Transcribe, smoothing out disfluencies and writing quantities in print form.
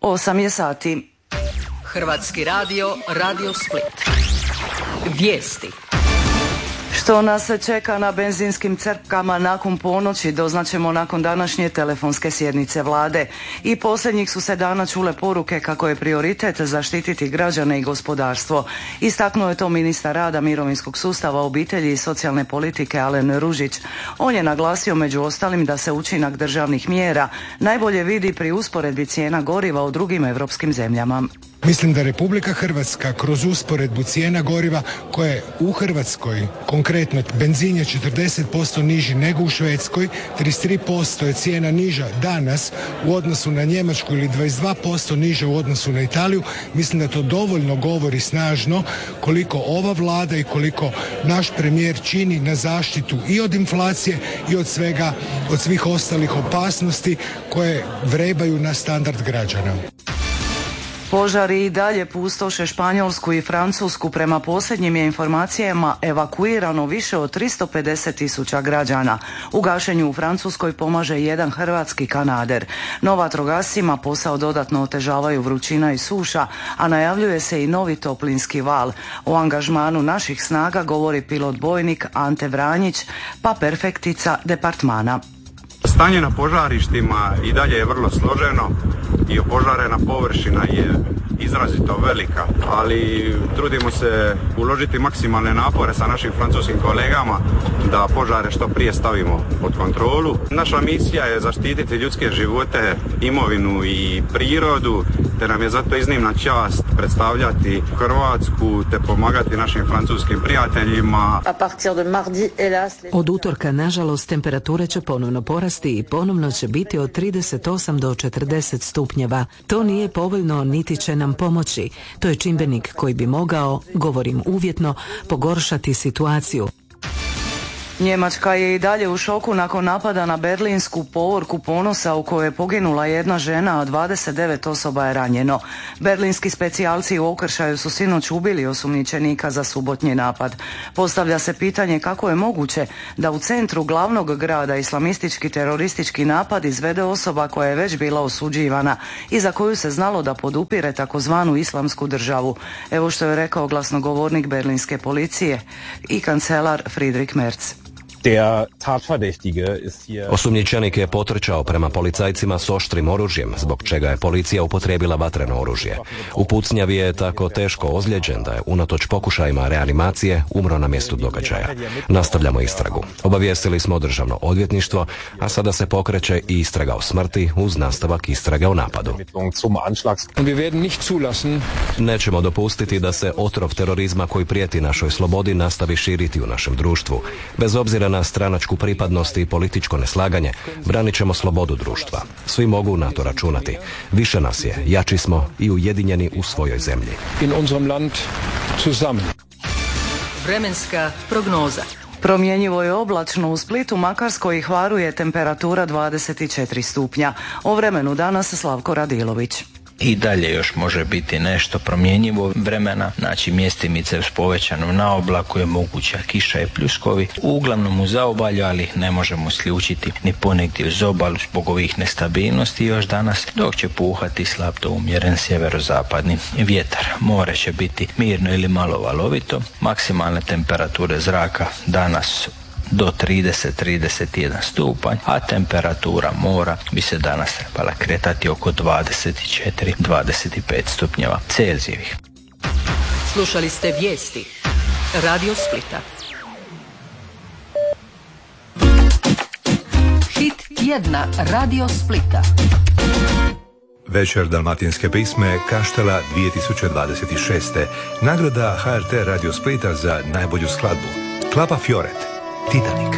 8 je sati. Hrvatski radio, Radio Split. Vijesti. Što nas čeka na benzinskim crpkama nakon ponoći doznaćemo nakon današnje telefonske sjednice vlade. I posljednjih su se dana čule poruke kako je prioritet zaštititi građane i gospodarstvo. Istaknuo je to ministar rada, mirovinskog sustava, obitelji i socijalne politike Alen Ružić. On je naglasio među ostalim da se učinak državnih mjera najbolje vidi pri usporedbi cijena goriva u drugim europskim zemljama. Mislim da Republika Hrvatska kroz usporedbu cijena goriva koje je u Hrvatskoj, konkretno benzin je 40% niži nego u Švedskoj, 33% je cijena niža danas u odnosu na Njemačku ili 22% niža u odnosu na Italiju. Mislim da to dovoljno govori snažno koliko ova vlada i koliko naš premijer čini na zaštitu i od inflacije i od svih ostalih opasnosti koje vrebaju na standard građana. Požari i dalje pustoše Španjolsku i Francusku. Prema posljednjim je informacijama evakuirano više od 350.000 građana. U gašenju u Francuskoj pomaže jedan hrvatski kanader. No vatrogascima posao dodatno otežavaju vrućina i suša, a najavljuje se i novi toplinski val. O angažmanu naših snaga govori pilot bojnik Ante Vranjić, pa perfektica departmana. Stanje na požarištima i dalje je vrlo složeno i opožarena površina je izrazito velika, ali trudimo se uložiti maksimalne napore sa našim francuskim kolegama da požare što prije stavimo pod kontrolu. Naša misija je zaštititi ljudske živote, imovinu i prirodu, te nam je zato iznimna čast predstavljati Hrvatsku te pomagati našim francuskim prijateljima. Od utorka, nažalost, temperature će ponovno porasti i ponovno će biti od 38 do 40 stupnjeva. To nije povoljno niti će nam pomoći. To je čimbenik koji bi mogao, govorim uvjetno, pogoršati situaciju. Njemačka je i dalje u šoku nakon napada na berlinsku povorku Ponosa u kojoj je poginula jedna žena, a 29 osoba je ranjeno. Berlinski specijalci u okršaju su sinoć ubili osumnjičenika za subotnji napad. Postavlja se pitanje kako je moguće da u centru glavnog grada islamistički teroristički napad izvede osoba koja je već bila osuđivana i za koju se znalo da podupire takozvanu islamsku državu. Evo što je rekao glasnogovornik berlinske policije i kancelar Friedrich Merz. Osumnjičenik je potrčao prema policajcima s oštrim oružjem, zbog čega je policija upotrijebila vatreno oružje. U pucnjavi je tako teško ozlijeđen da je unatoč pokušajima reanimacije umro na mjestu događaja. Nastavljamo istragu. Obavijestili smo državno odvjetništvo, a sada se pokreće i istraga o smrti uz nastavak istrage o napadu. Nećemo dopustiti da se otrov terorizma koji prijeti našoj slobodi nastavi širiti u našem društvu. Bez obzira na stranačku pripadnost i političko neslaganje, branit ćemo slobodu društva. Svi mogu na to računati. Više nas je, jači smo i ujedinjeni u svojoj zemlji. Vremenska prognoza. Promjenjivo je oblačno u Splitu, Makarskoj i Hvaru je temperatura 24 stupnja. O vremenu danas Slavko Radilović. I dalje još može biti nešto promjenjivo vremena, znači mjestimice s povećanom naoblaku je moguća kiša i pljuskovi, uglavnom u zaobalju, ali ne možemo isključiti ni ponegdje uz obalu zbog ovih nestabilnosti još danas, dok će puhati slab do umjeren sjeverozapadni vjetar. More će biti mirno ili malo valovito, maksimalne temperature zraka danas do 30-31 stupanj, a temperatura mora bi se danas trebala kretati oko 24-25 stupnjeva Celzijevih. Slušali ste vijesti Radio Splita. Hit tjedna Radio Splita. Večer dalmatinske pisme Kaštela 2026. Nagrada HRT Radio Splita za najbolju skladbu. Klapa Fioret, Titanik.